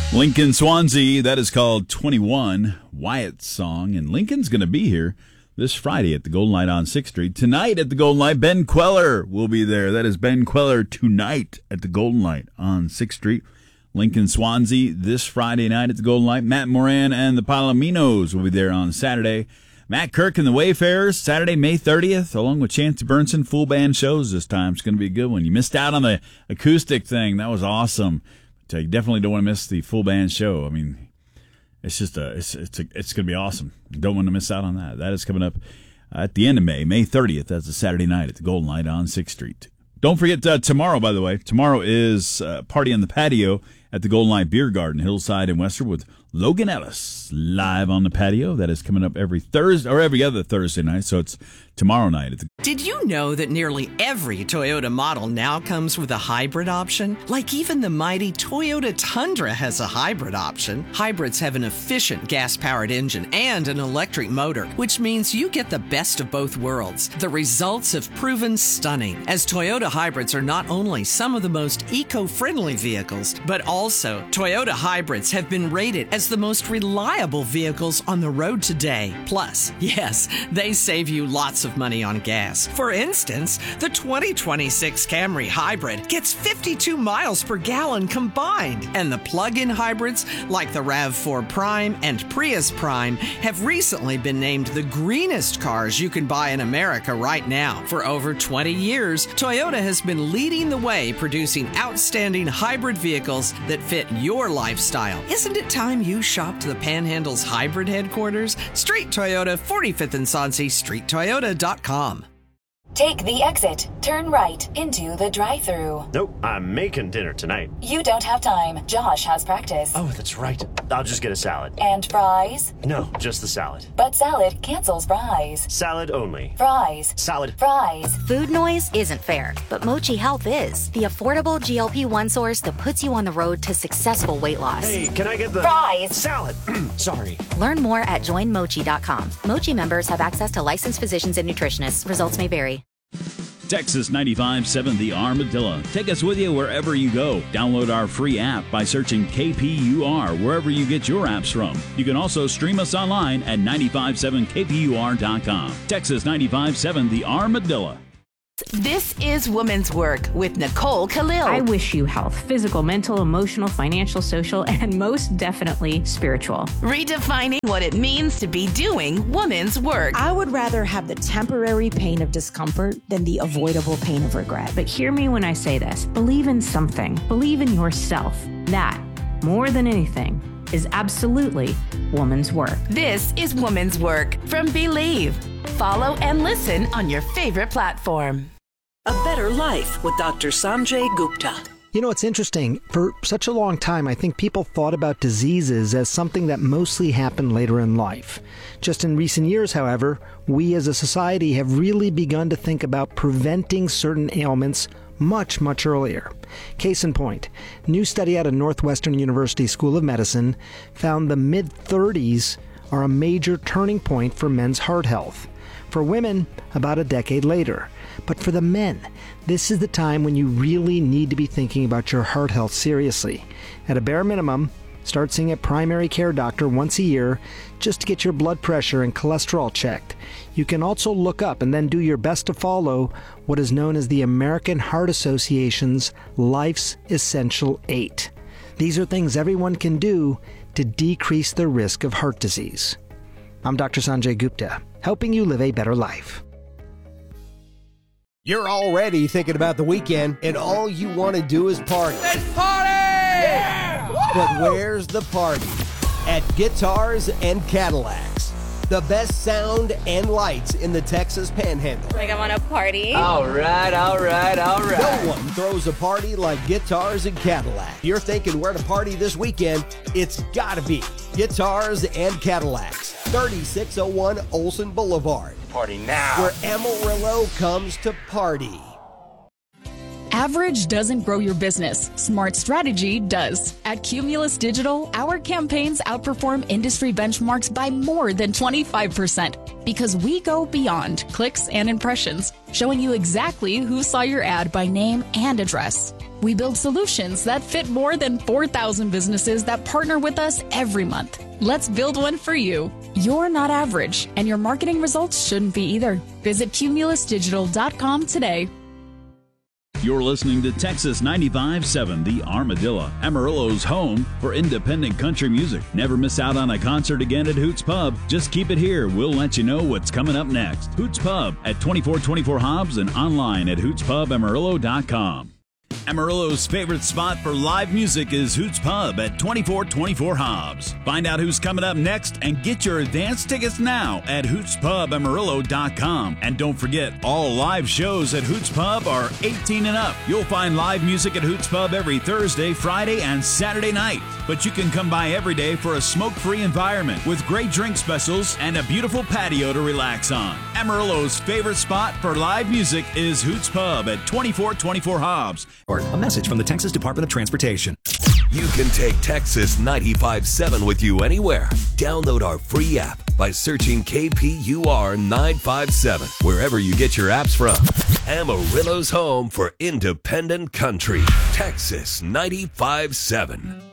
Lincoln Swansea, that is called 21, Wyatt's song. And Lincoln's going to be here this Friday at the Golden Light on 6th Street. Tonight at the Golden Light, Ben Queller will be there. That is Ben Queller tonight at the Golden Light on 6th Street. Lincoln Swansea this Friday night at the Golden Light. Matt Moran and the Palominos will be there on Saturday. Matt Kirk and the Wayfarers, Saturday, May 30th, along with Chance Burnson. Full band shows this time. It's going to be a good one. You missed out on the acoustic thing. That was awesome. So you definitely don't want to miss the full band show. I mean, it's just it's going to be awesome. You don't want to miss out on that. That is coming up at the end of May 30th. That's a Saturday night at the Golden Light on 6th Street. Don't forget tomorrow, by the way. Tomorrow is Party on the Patio at the Golden Light Beer Garden, Hillside in Western, with Logan Ellis live on the patio. That is coming up every Thursday or every other Thursday night. So it's tomorrow night. Did you know that nearly every Toyota model now comes with a hybrid option? Like even the mighty Toyota Tundra has a hybrid option. Hybrids have an efficient gas-powered engine and an electric motor, which means you get the best of both worlds. The results have proven stunning, as Toyota hybrids are not only some of the most eco-friendly vehicles, but also Toyota hybrids have been rated as the most reliable vehicles on the road today. Plus, yes, they save you lots of money on gas. For instance, the 2026 Camry Hybrid gets 52 miles per gallon combined, and the plug-in hybrids like the RAV4 Prime and Prius Prime have recently been named the greenest cars you can buy in America right now. For over 20 years, Toyota has been leading the way, producing outstanding hybrid vehicles that fit your lifestyle. Isn't it time you shopped the Panhandle's hybrid headquarters? Street Toyota, 45th and Swansea, streettoyota.com. Take the exit, turn right into the drive-thru. Nope, I'm making dinner tonight. You don't have time. Josh has practice. Oh, that's right. I'll just get a salad. And fries? No, just the salad. But salad cancels fries. Salad only. Fries. Salad. Fries. Food noise isn't fair, but Mochi Health is. The affordable GLP-1 source that puts you on the road to successful weight loss. Hey, can I get the... Fries. Salad. Sorry. Learn more at joinmochi.com. Mochi members have access to licensed physicians and nutritionists. Results may vary. Texas 95.7 The Armadillo. Take us with you wherever you go. Download our free app by searching KPUR wherever you get your apps from. You can also stream us online at 957kpur.com. Texas 95.7 The Armadillo. This is Women's Work with Nicole Khalil. I wish you health, physical, mental, emotional, financial, social, and most definitely spiritual. Redefining what it means to be doing women's work. I would rather have the temporary pain of discomfort than the avoidable pain of regret. But hear me when I say this. Believe in something. Believe in yourself. That, more than anything, is absolutely woman's work. This is Women's Work from Believe. Follow and listen on your favorite platform. A Better Life with Dr. Sanjay Gupta. You know, it's interesting. For such a long time, I think people thought about diseases as something that mostly happened later in life. Just in recent years, however, we as a society have really begun to think about preventing certain ailments much, much earlier. Case in point, new study out of Northwestern University School of Medicine found the mid-30s are a major turning point for men's heart health. For women, about a decade later. But for the men, this is the time when you really need to be thinking about your heart health seriously. At a bare minimum, start seeing a primary care doctor once a year just to get your blood pressure and cholesterol checked. You can also look up and then do your best to follow what is known as the American Heart Association's Life's Essential 8. These are things everyone can do to decrease the risk of heart disease. I'm Dr. Sanjay Gupta, helping you live a better life. You're already thinking about the weekend, and all you want to do is party. Let's party! Yeah! But where's the party? At Guitars and Cadillacs. The best sound and lights in the Texas Panhandle. Like I want to party. All right. No one throws a party like Guitars and Cadillac. You're thinking where to party this weekend? It's gotta be Guitars and Cadillacs. 3601 Olson Boulevard. Party now. Where Amarillo comes to party. Average doesn't grow your business. Smart strategy does. At Cumulus Digital, our campaigns outperform industry benchmarks by more than 25% because we go beyond clicks and impressions, showing you exactly who saw your ad by name and address. We build solutions that fit more than 4,000 businesses that partner with us every month. Let's build one for you. You're not average, and your marketing results shouldn't be either. Visit cumulusdigital.com today. You're listening to Texas 95.7, the Armadillo, Amarillo's home for independent country music. Never miss out on a concert again at Hoots Pub. Just keep it here. We'll let you know what's coming up next. Hoots Pub at 2424 Hobbs and online at hootspubamarillo.com. Amarillo's favorite spot for live music is Hoots Pub at 2424 Hobbs. Find out who's coming up next and get your advance tickets now at hootspubamarillo.com. And don't forget, all live shows at Hoots Pub are 18 and up. You'll find live music at Hoots Pub every Thursday, Friday, and Saturday night. But you can come by every day for a smoke-free environment with great drink specials and a beautiful patio to relax on. Amarillo's favorite spot for live music is Hoots Pub at 2424 Hobbs. A message from the Texas Department of Transportation. You can take Texas 95.7 with you anywhere. Download our free app by searching KPUR 957 wherever you get your apps from. Amarillo's home for independent country. Texas 95.7.